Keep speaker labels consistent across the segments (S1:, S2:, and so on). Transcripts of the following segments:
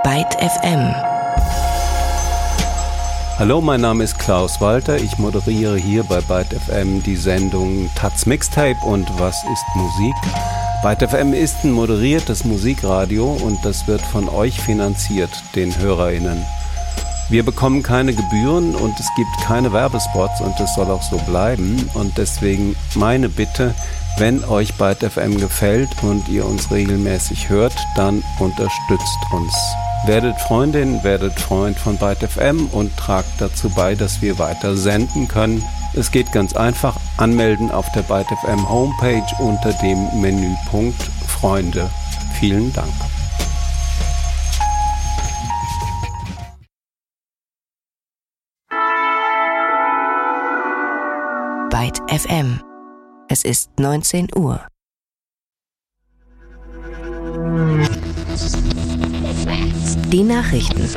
S1: Byte FM.
S2: Hallo, mein Name ist Klaus Walter. Ich moderiere hier bei Byte FM die Sendung Taz Mixtape und Was ist Musik? Byte FM ist ein moderiertes Musikradio und das wird von euch finanziert, den HörerInnen. Wir bekommen keine Gebühren und es gibt keine Werbespots und es soll auch so bleiben. Und deswegen meine Bitte, wenn euch Byte FM gefällt und ihr uns regelmäßig hört, dann unterstützt uns. Werdet Freundin, werdet Freund von Byte FM und tragt dazu bei, dass wir weiter senden können. Es geht ganz einfach, anmelden auf der Byte FM Homepage unter dem Menüpunkt Freunde. Vielen Dank.
S1: Byte FM. Es ist 19 Uhr. Die Nachrichten.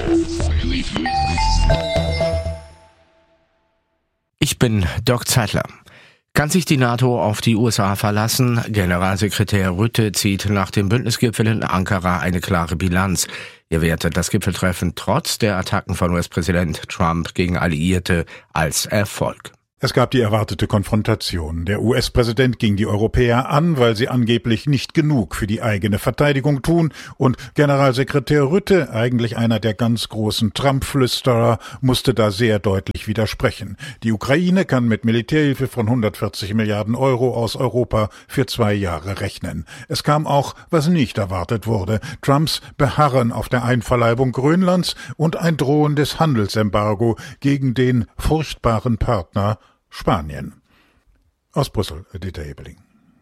S3: Ich bin Dirk Zeitler. Kann sich die NATO auf die USA verlassen? Generalsekretär Rutte zieht nach dem Bündnisgipfel in Ankara eine klare Bilanz. Er wertet das Gipfeltreffen trotz der Attacken von US-Präsident Trump gegen Alliierte als Erfolg.
S4: Es gab die erwartete Konfrontation. Der US-Präsident ging die Europäer an, weil sie angeblich nicht genug für die eigene Verteidigung tun, und Generalsekretär Rutte, eigentlich einer der ganz großen Trump-Flüsterer, musste da sehr deutlich widersprechen. Die Ukraine kann mit Militärhilfe von 140 Milliarden Euro aus Europa für 2 Jahre rechnen. Es kam auch, was nicht erwartet wurde: Trumps Beharren auf der Einverleibung Grönlands und ein drohendes Handelsembargo gegen den furchtbaren Partner Spanien. Aus Brüssel, Dieter Hebeling.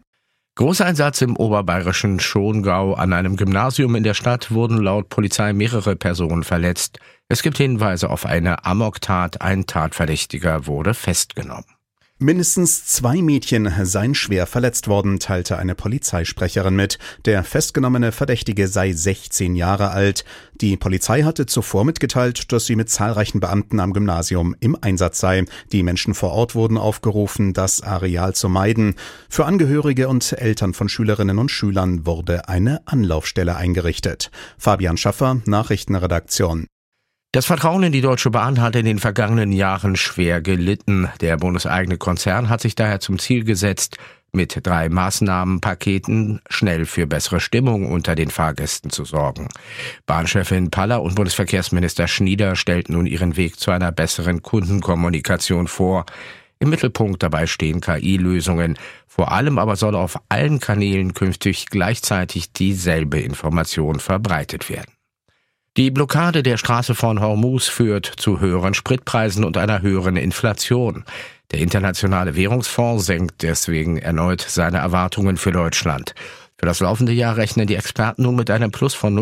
S3: Großeinsatz im oberbayerischen Schongau. An einem Gymnasium in der Stadt wurden laut Polizei mehrere Personen verletzt. Es gibt Hinweise auf eine Amoktat. Ein Tatverdächtiger wurde festgenommen.
S5: Mindestens 2 Mädchen seien schwer verletzt worden, teilte eine Polizeisprecherin mit. Der festgenommene Verdächtige sei 16 Jahre alt. Die Polizei hatte zuvor mitgeteilt, dass sie mit zahlreichen Beamten am Gymnasium im Einsatz sei. Die Menschen vor Ort wurden aufgerufen, das Areal zu meiden. Für Angehörige und Eltern von Schülerinnen und Schülern wurde eine Anlaufstelle eingerichtet. Fabian Schaffer, Nachrichtenredaktion.
S3: Das Vertrauen in die Deutsche Bahn hat in den vergangenen Jahren schwer gelitten. Der bundeseigene Konzern hat sich daher zum Ziel gesetzt, mit 3 Maßnahmenpaketen schnell für bessere Stimmung unter den Fahrgästen zu sorgen. Bahnchefin Paller und Bundesverkehrsminister Schnieder stellten nun ihren Weg zu einer besseren Kundenkommunikation vor. Im Mittelpunkt dabei stehen KI-Lösungen. Vor allem aber soll auf allen Kanälen künftig gleichzeitig dieselbe Information verbreitet werden. Die Blockade der Straße von Hormuz führt zu höheren Spritpreisen und einer höheren Inflation. Der Internationale Währungsfonds senkt deswegen erneut seine Erwartungen für Deutschland. Für das laufende Jahr rechnen die Experten nun mit einem Plus von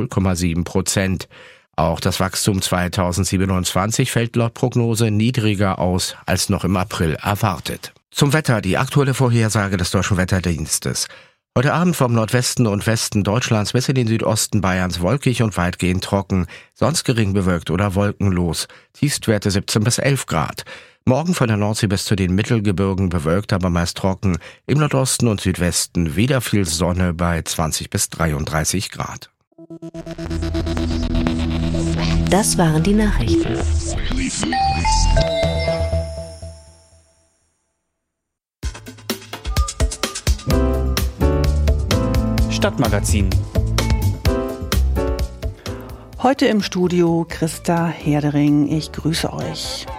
S3: 0,7%. Auch das Wachstum 2027 fällt laut Prognose niedriger aus als noch im April erwartet. Zum Wetter, die aktuelle Vorhersage des Deutschen Wetterdienstes. Heute Abend vom Nordwesten und Westen Deutschlands bis in den Südosten Bayerns wolkig und weitgehend trocken, sonst gering bewölkt oder wolkenlos, Tiefstwerte 17 bis 11 Grad. Morgen von der Nordsee bis zu den Mittelgebirgen bewölkt, aber meist trocken, im Nordosten und Südwesten wieder viel Sonne bei 20 bis 33 Grad.
S1: Das waren die Nachrichten.
S6: Stadtmagazin. Heute im Studio Christa Herdering. Ich grüße euch.